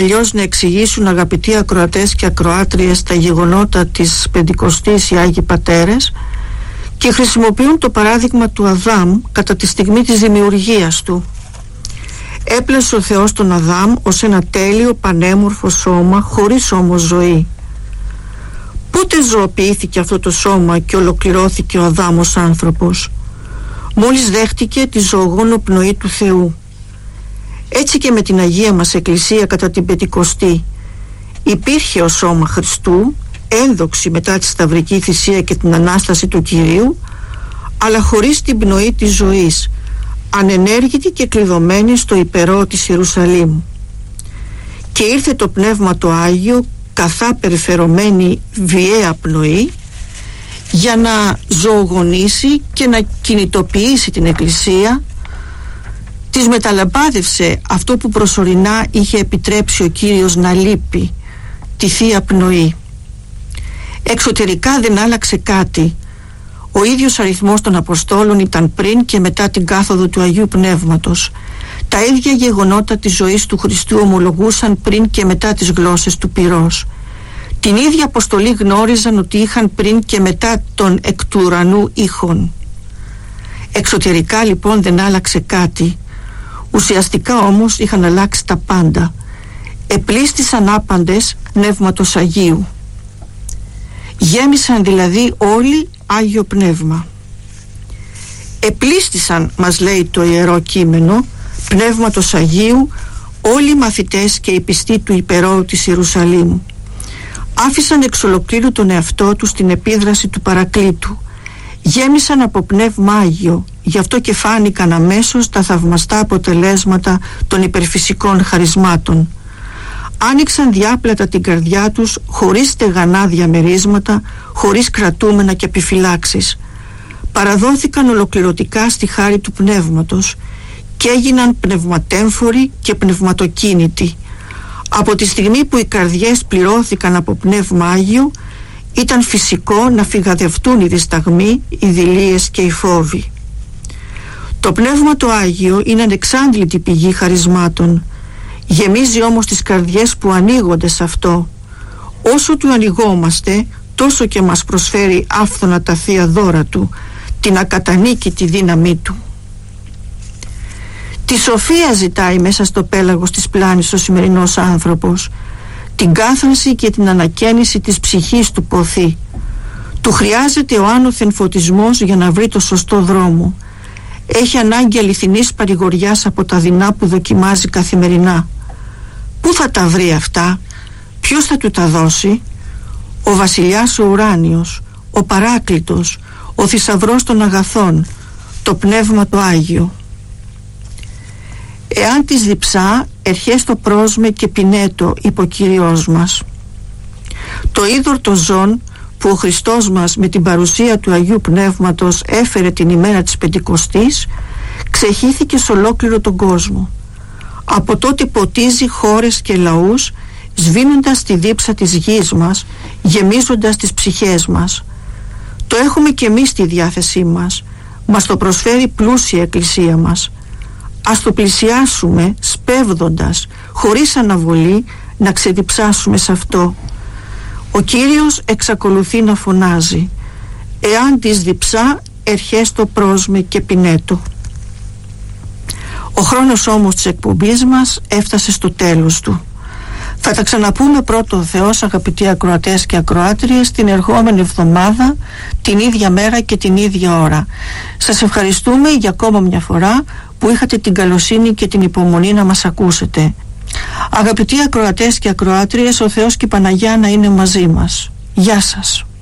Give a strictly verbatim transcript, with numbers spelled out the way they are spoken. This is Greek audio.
αλλιώς να εξηγήσουν, αγαπητοί ακροατές και ακροάτριες, τα γεγονότα της Πεντηκοστής οι Άγιοι Πατέρες, και χρησιμοποιούν το παράδειγμα του Αδάμ κατά τη στιγμή της δημιουργίας του. Έπλασε ο Θεός τον Αδάμ ως ένα τέλειο πανέμορφο σώμα, χωρίς όμως ζωή. Πότε ζωοποιήθηκε αυτό το σώμα και ολοκληρώθηκε ο Αδάμ ως άνθρωπος? Μόλις δέχτηκε τη ζωογόνο πνοή του Θεού. Έτσι και με την Αγία μας Εκκλησία κατά την Πεντηκοστή υπήρχε ο σώμα Χριστού, ένδοξη μετά τη σταυρική θυσία και την Ανάσταση του Κυρίου, αλλά χωρίς την πνοή της ζωής, ανενέργητη και κλειδωμένη στο υπερό της Ιερουσαλήμ. Και ήρθε το Πνεύμα το Άγιο, καθά περιφερωμένη βιαία πνοή, για να ζωογονήσει και να κινητοποιήσει την Εκκλησία. Της μεταλαμπάδευσε αυτό που προσωρινά είχε επιτρέψει ο Κύριος να λείπει, τη Θεία Πνοή. Εξωτερικά δεν άλλαξε κάτι. Ο ίδιος αριθμός των Αποστόλων ήταν πριν και μετά την κάθοδο του Αγίου Πνεύματος. Τα ίδια γεγονότα της ζωής του Χριστού ομολογούσαν πριν και μετά τις γλώσσες του πυρός. Την ίδια αποστολή γνώριζαν ότι είχαν πριν και μετά τον εκ του ουρανού ήχον. Εξωτερικά λοιπόν δεν άλλαξε κάτι. Ουσιαστικά όμως είχαν αλλάξει τα πάντα. Επλήστησαν άπαντες Πνεύματος Αγίου. Γέμισαν δηλαδή όλοι Άγιο Πνεύμα. Επλήστησαν, μας λέει το Ιερό Κείμενο, Πνεύματος Αγίου όλοι οι μαθητές και οι πιστοί του υπερόου της Ιερουσαλήμ. Άφησαν εξ ολοκλήρου τον εαυτό τους στην επίδραση του Παρακλήτου. Γέμισαν από Πνεύμα Άγιο, γι' αυτό και φάνηκαν αμέσως τα θαυμαστά αποτελέσματα των υπερφυσικών χαρισμάτων. Άνοιξαν διάπλατα την καρδιά τους, χωρίς στεγανά διαμερίσματα, χωρίς κρατούμενα και επιφυλάξεις. Παραδόθηκαν ολοκληρωτικά στη χάρη του Πνεύματος και έγιναν πνευματέμφοροι και πνευματοκίνητοι. Από τη στιγμή που οι καρδιές πληρώθηκαν από Πνεύμα Άγιο, ήταν φυσικό να φυγαδευτούν οι δισταγμοί, οι δειλίες και οι φόβοι. Το Πνεύμα το Άγιο είναι ανεξάντλητη πηγή χαρισμάτων. Γεμίζει όμως τις καρδιές που ανοίγονται σε αυτό. Όσο του ανοιγόμαστε, τόσο και μας προσφέρει άφθονα τα θεία δώρα του, την ακατανίκητη δύναμή του. Τη σοφία ζητάει μέσα στο πέλαγος της πλάνης ο σημερινός άνθρωπος, την κάθαρση και την ανακαίνιση της ψυχής του ποθεί. Του χρειάζεται ο άνωθεν φωτισμός για να βρει το σωστό δρόμο. Έχει ανάγκη αληθινής παρηγοριάς από τα δεινά που δοκιμάζει καθημερινά. Πού θα τα βρει αυτά? Ποιος θα του τα δώσει? Ο βασιλιάς ο ουράνιος, ο Παράκλητος, ο θησαυρός των αγαθών, το Πνεύμα το Άγιο. Εάν της διψά, ερχέστο πρόσμε και πινέτο, είπε ο Κύριος μας. Το είδωρ το ζών που ο Χριστός μας με την παρουσία του Αγίου Πνεύματος έφερε την ημέρα της Πεντηκοστής, ξεχύθηκε σε ολόκληρο τον κόσμο. Από τότε ποτίζει χώρες και λαούς, σβήνοντας τη δίψα της γης μας, γεμίζοντας τις ψυχές μας. Το έχουμε και εμείς στη διάθεσή μας. Μας το προσφέρει πλούσια Εκκλησία μας. Ας το πλησιάσουμε σπέβδοντας, χωρίς αναβολή, να ξεδιψάσουμε σε αυτό. Ο Κύριος εξακολουθεί να φωνάζει: εάν της διψά, ερχέστο πρόσμε και πινέτο. Ο χρόνος όμως της εκπομπής μας έφτασε στο τέλος του. Θα τα ξαναπούμε πρώτο Θεός, αγαπητοί ακροατές και ακροάτριες, την ερχόμενη εβδομάδα, την ίδια μέρα και την ίδια ώρα. Σας ευχαριστούμε για ακόμα μια φορά που είχατε την καλοσύνη και την υπομονή να μας ακούσετε. Αγαπητοί ακροατές και ακροάτριες, ο Θεός και η Παναγιά να είναι μαζί μας. Γεια σας.